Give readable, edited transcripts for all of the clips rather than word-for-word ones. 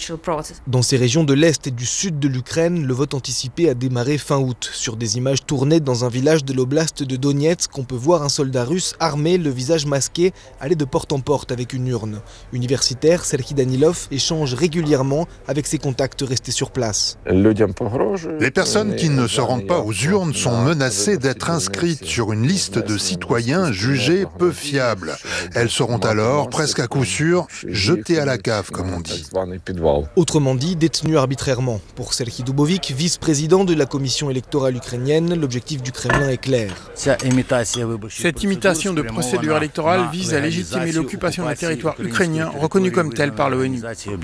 Dans ces régions de l'Est et du Sud de l'Ukraine, le vote anticipé a démarré fin août. Sur des images tournées dans un village de l'oblast de Donetsk, on peut voir un soldat russe armé, le visage masqué, aller de porte en porte avec une urne. Universitaire, Serhiy Danilov échange régulièrement avec ses contacts restés sur place. Les personnes qui ne se rendent pas aux urnes sont menacées d'être inscrites sur une liste de citoyens jugés peu fiables. Elles seront alors, presque à coup sûr, jetées à la cave, comme on dit. Autrement dit, détenues arbitrairement. Pour Serhiy Dubovik, vice-président de la commission électorale ukrainienne, l'objectif du Kremlin est clair. Cette imitation de procédure électorale vise à légitimer l'occupation d'un territoire ukrainien reconnu comme tel par l'ONU.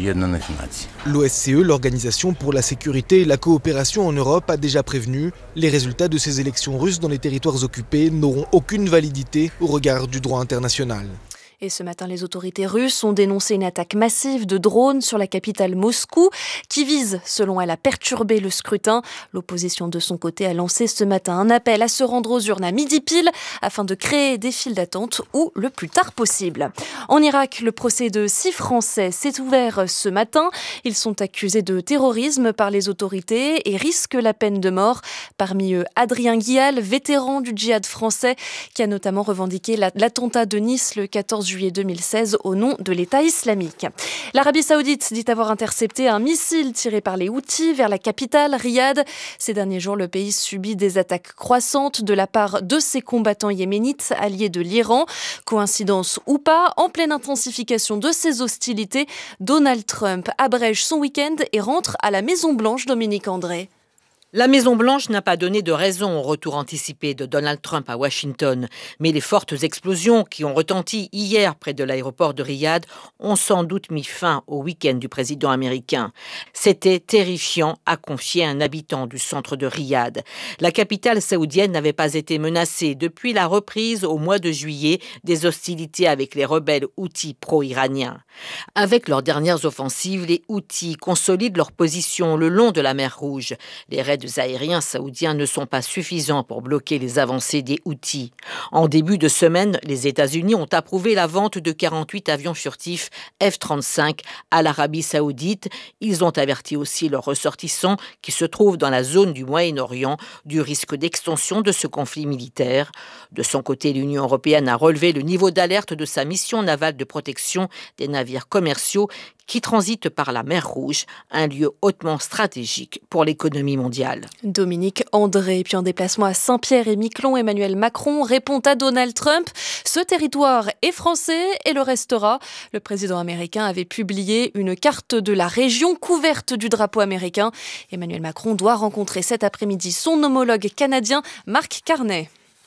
L'OSCE, l'Organisation pour la sécurité et la coopération en Europe, a déjà prévenu. Les résultats de ces élections russes dans les territoires occupés n'auront aucune validité au regard du droit international. Et ce matin, les autorités russes ont dénoncé une attaque massive de drones sur la capitale Moscou qui vise, selon elle, à perturber le scrutin. L'opposition, de son côté, a lancé ce matin un appel à se rendre aux urnes à midi pile afin de créer des files d'attente ou le plus tard possible. En Irak, le procès de 6 Français s'est ouvert ce matin. Ils sont accusés de terrorisme par les autorités et risquent la peine de mort. Parmi eux, Adrien Guial, vétéran du djihad français, qui a notamment revendiqué l'attentat de Nice le 14 juillet 2016 au nom de l'État islamique. L'Arabie Saoudite dit avoir intercepté un missile tiré par les Houthis vers la capitale, Riyad. Ces derniers jours, le pays subit des attaques croissantes de la part de ses combattants yéménites alliés de l'Iran. Coïncidence ou pas, en pleine intensification de ces hostilités, Donald Trump abrège son week-end et rentre à la Maison-Blanche, Dominique André. La Maison-Blanche n'a pas donné de raison au retour anticipé de Donald Trump à Washington, mais les fortes explosions qui ont retenti hier près de l'aéroport de Riyad ont sans doute mis fin au week-end du président américain. C'était terrifiant, a confié un habitant du centre de Riyad. La capitale saoudienne n'avait pas été menacée depuis la reprise au mois de juillet des hostilités avec les rebelles Houthis pro-iraniens. Avec leurs dernières offensives, les Houthis consolident leur position le long de la mer Rouge. Les raids aériens saoudiens ne sont pas suffisants pour bloquer les avancées des Houthis. En début de semaine, les États-Unis ont approuvé la vente de 48 avions furtifs F-35 à l'Arabie saoudite. Ils ont averti aussi leurs ressortissants qui se trouvent dans la zone du Moyen-Orient du risque d'extension de ce conflit militaire. De son côté, l'Union européenne a relevé le niveau d'alerte de sa mission navale de protection des navires commerciaux qui transitent par la mer Rouge, un lieu hautement stratégique pour l'économie mondiale. Dominique André, puis en déplacement à Saint-Pierre-et-Miquelon, Emmanuel Macron répond à Donald Trump. Ce territoire est français et le restera. Le président américain avait publié une carte de la région couverte du drapeau américain. Emmanuel Macron doit rencontrer cet après-midi son homologue canadien, Mark Carney.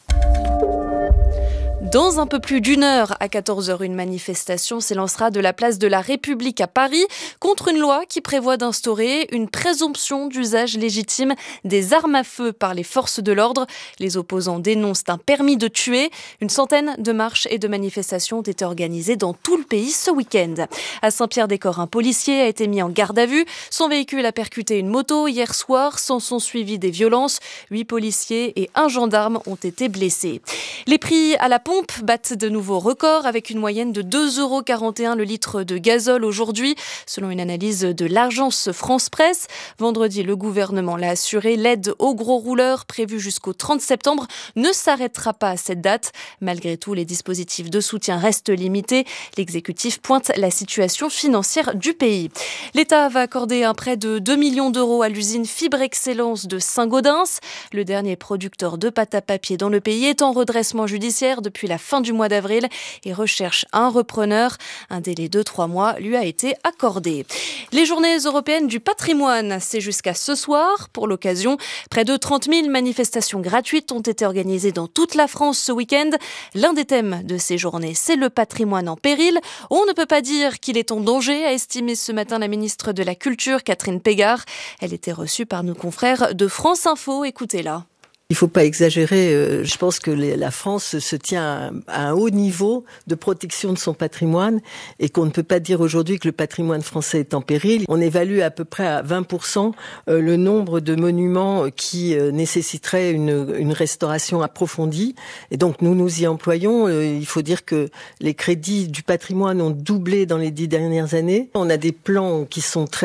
Dans un peu plus d'une heure, à 14h, une manifestation s'élancera de la place de la République à Paris contre une loi qui prévoit d'instaurer une présomption d'usage légitime des armes à feu par les forces de l'ordre. Les opposants dénoncent un permis de tuer. Une centaine de marches et de manifestations ont été organisées dans tout le pays ce week-end. À Saint-Pierre-des-Corps, un policier a été mis en garde à vue. Son véhicule a percuté une moto hier soir. S'en sont suivies des violences. 8 policiers et 1 gendarme ont été blessés. Les prix à la pompe battent de nouveaux records avec une moyenne de 2,41 € le litre de gazole aujourd'hui, selon une analyse de l'agence France Presse. Vendredi, le gouvernement l'a assuré, l'aide aux gros rouleurs prévue jusqu'au 30 septembre ne s'arrêtera pas à cette date. Malgré tout, les dispositifs de soutien restent limités. L'exécutif pointe la situation financière du pays. L'État va accorder un prêt de 2 millions d'euros à l'usine Fibre Excellence de Saint-Gaudens. Le dernier producteur de pâte à papier dans le pays est en redressement judiciaire depuis la fin du mois d'avril et recherche un repreneur. Un délai de 3 mois lui a été accordé. Les journées européennes du patrimoine, c'est jusqu'à ce soir. Pour l'occasion, près de 30 000 manifestations gratuites ont été organisées dans toute la France ce week-end. L'un des thèmes de ces journées, c'est le patrimoine en péril. On ne peut pas dire qu'il est en danger, a estimé ce matin la ministre de la Culture, Catherine Pégard. Elle était reçue par nos confrères de France Info. Écoutez-la. Il ne faut pas exagérer. Je pense que la France se tient à un haut niveau de protection de son patrimoine et qu'on ne peut pas dire aujourd'hui que le patrimoine français est en péril. On évalue à peu près à 20% le nombre de monuments qui nécessiteraient une restauration approfondie. Et donc nous nous y employons. Il faut dire que les crédits du patrimoine ont doublé dans les 10 dernières années. On a des plans qui sont très